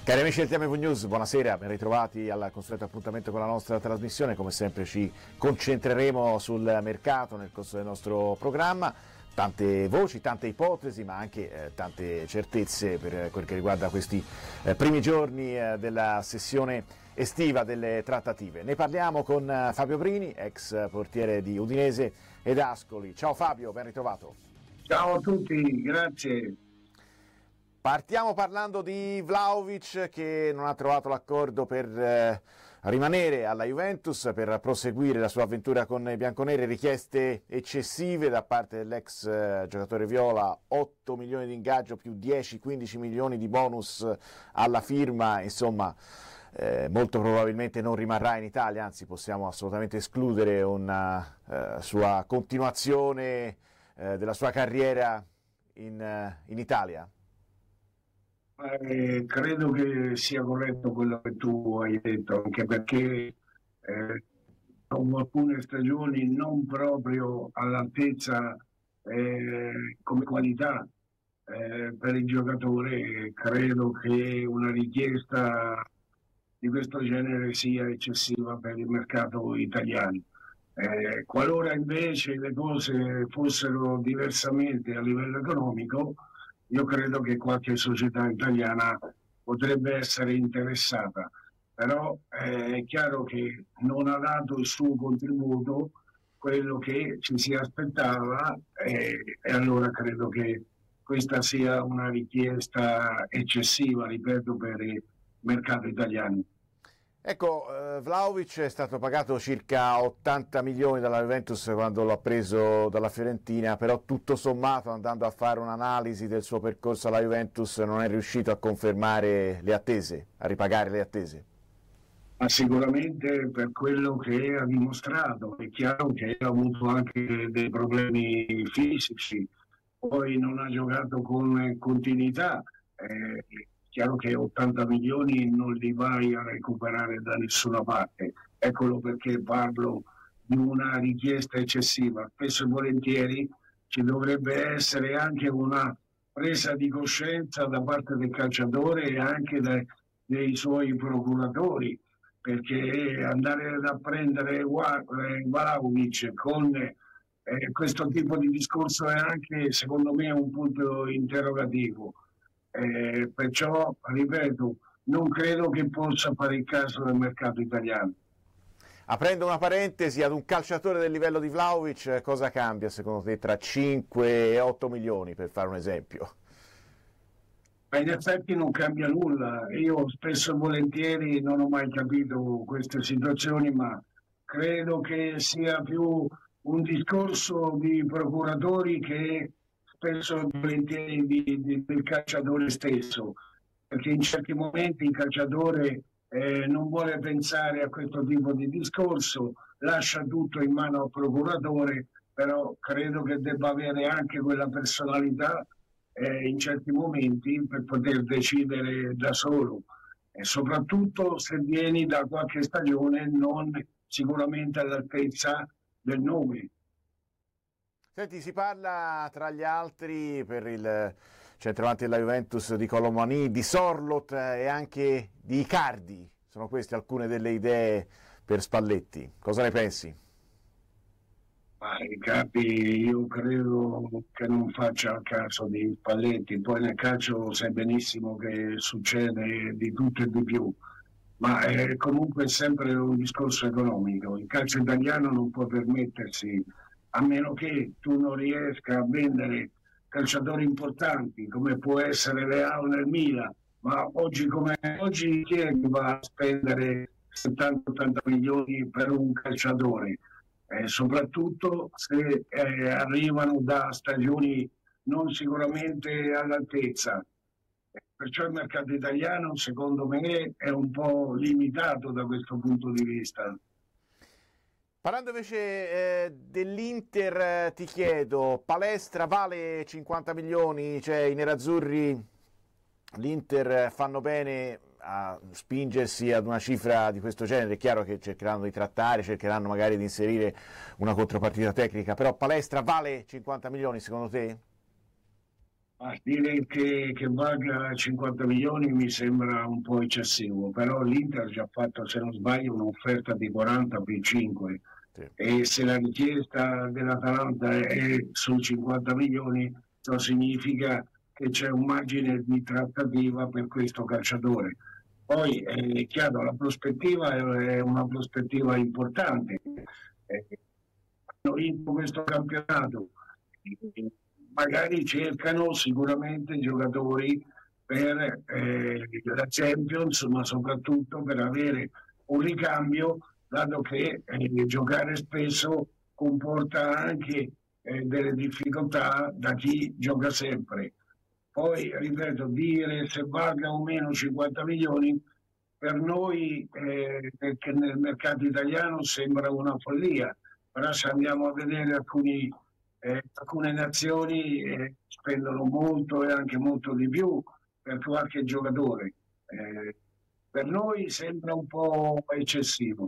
Cari amici del TMV News, buonasera, ben ritrovati al consueto appuntamento con la nostra trasmissione. Come sempre ci concentreremo sul mercato nel corso del nostro programma. Tante voci, tante ipotesi, ma anche tante certezze per quel che riguarda questi primi giorni della sessione estiva delle trattative. Ne parliamo con Fabio Brini, ex portiere di Udinese ed Ascoli. Ciao Fabio, ben ritrovato. Ciao a tutti, grazie. Partiamo parlando di Vlahovic, che non ha trovato l'accordo per rimanere alla Juventus, per proseguire la sua avventura con i bianconeri. Richieste eccessive da parte dell'ex giocatore viola, 8 milioni di ingaggio più 10-15 milioni di bonus alla firma, insomma molto probabilmente non rimarrà in Italia, anzi possiamo assolutamente escludere una sua continuazione della sua carriera in Italia. Credo che sia corretto quello che tu hai detto, anche perché dopo alcune stagioni non proprio all'altezza come qualità per il giocatore, credo che una richiesta di questo genere sia eccessiva per il mercato italiano. Qualora invece le cose fossero diversamente a livello economico, io credo che qualche società italiana potrebbe essere interessata, però è chiaro che non ha dato il suo contributo, quello che ci si aspettava, e allora credo che questa sia una richiesta eccessiva, ripeto, per il mercato italiano. Ecco, Vlahovic è stato pagato circa 80 milioni dalla Juventus quando l'ha preso dalla Fiorentina, però tutto sommato, andando a fare un'analisi del suo percorso alla Juventus, non è riuscito a confermare le attese, a ripagare le attese. Ma sicuramente per quello che ha dimostrato, è chiaro che ha avuto anche dei problemi fisici, poi non ha giocato con continuità. Chiaro che 80 milioni non li vai a recuperare da nessuna parte, eccolo perché parlo di una richiesta eccessiva. Spesso e volentieri ci dovrebbe essere anche una presa di coscienza da parte del calciatore e anche dei suoi procuratori, perché andare a prendere Vlahovic con questo tipo di discorso è anche, secondo me, un punto interrogativo. Perciò, ripeto, non credo che possa fare il caso del mercato italiano. Aprendo una parentesi, ad un calciatore del livello di Vlahovic cosa cambia secondo te tra 5 e 8 milioni, per fare un esempio? Ma in effetti non cambia nulla. Io spesso e volentieri non ho mai capito queste situazioni, ma credo che sia più un discorso di procuratori che spesso e volentieri del calciatore stesso, perché in certi momenti il calciatore non vuole pensare a questo tipo di discorso, lascia tutto in mano al procuratore, però credo che debba avere anche quella personalità in certi momenti per poter decidere da solo, e soprattutto se vieni da qualche stagione non sicuramente all'altezza del nome. Senti, si parla tra gli altri per il centravanti della Juventus di Colomani, di Sorloth e anche di Icardi. Sono queste alcune delle idee per Spalletti. Cosa ne pensi? I capi, io credo che non faccia il caso di Spalletti, poi nel calcio sai benissimo che succede di tutto e di più, ma è comunque sempre un discorso economico. Il calcio italiano non può permettersi, a meno che tu non riesca a vendere calciatori importanti come può essere Leao nel Milan, ma oggi come oggi chi è che va a spendere 70-80 milioni per un calciatore? Soprattutto se arrivano da stagioni non sicuramente all'altezza. Perciò il mercato italiano, secondo me, è un po' limitato da questo punto di vista. Parlando invece dell'Inter, ti chiedo, Palestra vale 50 milioni, cioè i nerazzurri, l'Inter fanno bene a spingersi ad una cifra di questo genere? È chiaro che cercheranno di trattare, cercheranno magari di inserire una contropartita tecnica, però Palestra vale 50 milioni secondo te? A dire che valga 50 milioni mi sembra un po' eccessivo, però l'Inter ha già fatto, se non sbaglio, un'offerta di 40 più 5 Sì. e se la richiesta dell'Atalanta è su 50 milioni, ciò significa che c'è un margine di trattativa per questo calciatore. Poi è chiaro, la prospettiva è una prospettiva importante. Hanno vinto questo campionato, magari cercano sicuramente giocatori per la Champions, ma soprattutto per avere un ricambio, dato che giocare spesso comporta anche delle difficoltà da chi gioca sempre. Poi, ripeto, dire se valga o meno 50 milioni, per noi che nel mercato italiano sembra una follia, però se andiamo a vedere alcune nazioni spendono molto e anche molto di più per qualche giocatore. Per noi sembra un po' eccessivo.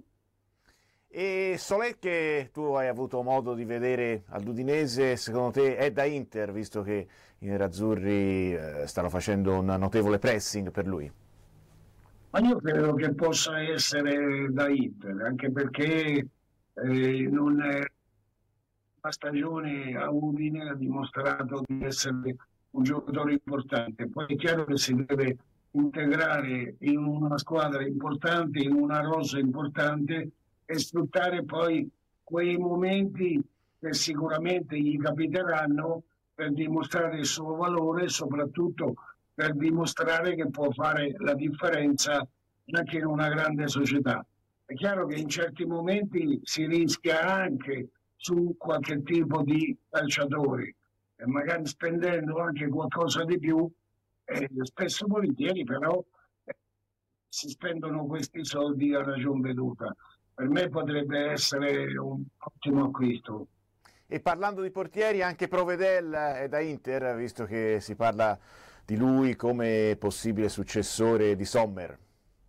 E Solé, che tu hai avuto modo di vedere all'Udinese, secondo te è da Inter, visto che i nerazzurri stanno facendo un notevole pressing per lui? Ma io credo che possa essere da Inter, anche perché non è una stagione a Udine ha dimostrato di essere un giocatore importante. Poi è chiaro che si deve integrare in una squadra importante, in una rosa importante e sfruttare poi quei momenti che sicuramente gli capiteranno per dimostrare il suo valore e soprattutto per dimostrare che può fare la differenza anche in una grande società. È chiaro che in certi momenti si rischia anche su qualche tipo di calciatori e magari spendendo anche qualcosa di più, spesso volentieri però si spendono questi soldi a ragion veduta. Per me potrebbe essere un ottimo acquisto. E parlando di portieri, anche Provedel è da Inter, visto che si parla di lui come possibile successore di Sommer.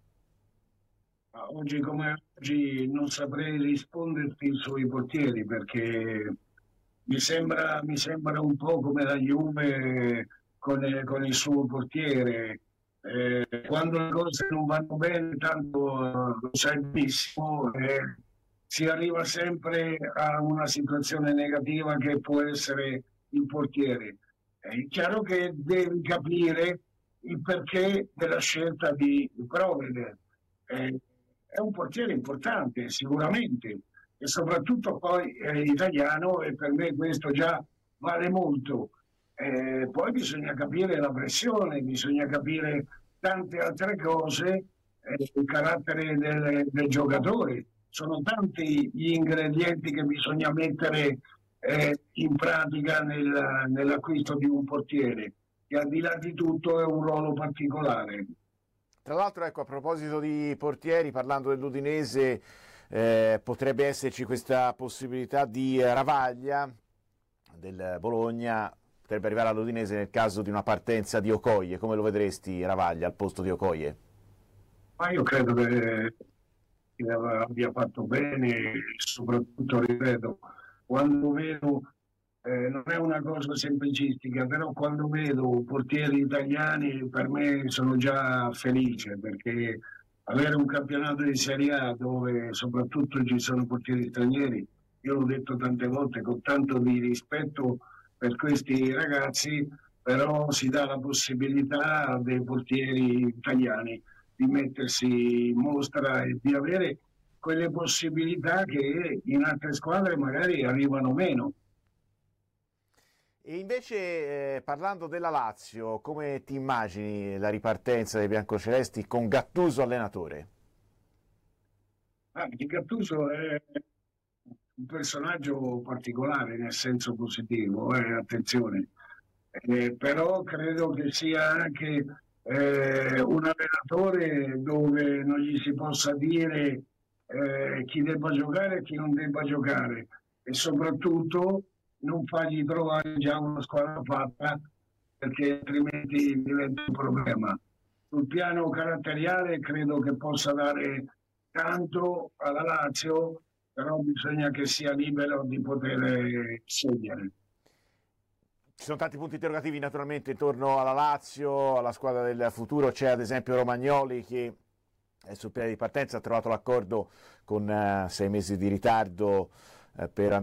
Oggi come oggi non saprei risponderti sui portieri perché mi sembra un po' come la Juve con il suo portiere. Quando le cose non vanno bene, tanto lo sai benissimo, si arriva sempre a una situazione negativa che può essere il portiere. È chiaro che devi capire il perché della scelta di Provede. È un portiere importante, sicuramente, e soprattutto poi è italiano e per me questo già vale molto. Poi bisogna capire la pressione, bisogna capire tante altre cose, il carattere del giocatore. Sono tanti gli ingredienti che bisogna mettere in pratica nell'acquisto di un portiere, che al di là di tutto è un ruolo particolare. Tra l'altro, ecco, a proposito di portieri, parlando dell'Udinese, potrebbe esserci questa possibilità di Ravaglia del Bologna, potrebbe arrivare all'Udinese nel caso di una partenza di Okoye. Come lo vedresti Ravaglia al posto di Okoye? Ma io credo che abbia fatto bene, soprattutto, ripeto, quando vedo, non è una cosa semplicistica, però quando vedo portieri italiani per me sono già felice perché avere un campionato di Serie A dove soprattutto ci sono portieri stranieri, io l'ho detto tante volte con tanto di rispetto per questi ragazzi, però si dà la possibilità dei portieri italiani di mettersi in mostra e di avere quelle possibilità che in altre squadre magari arrivano meno. E invece, parlando della Lazio, come ti immagini la ripartenza dei biancocelesti con Gattuso allenatore? Di Gattuso è un personaggio particolare nel senso positivo, attenzione. Però credo che sia anche un allenatore dove non gli si possa dire chi debba giocare e chi non debba giocare e soprattutto non fargli trovare già una squadra fatta perché altrimenti diventa un problema. Sul piano caratteriale credo che possa dare tanto alla Lazio, però bisogna che sia libero di poter scegliere. Ci sono tanti punti interrogativi naturalmente intorno alla Lazio, alla squadra del futuro. C'è ad esempio Romagnoli che è sul piede di partenza, ha trovato l'accordo con 6 mesi di ritardo per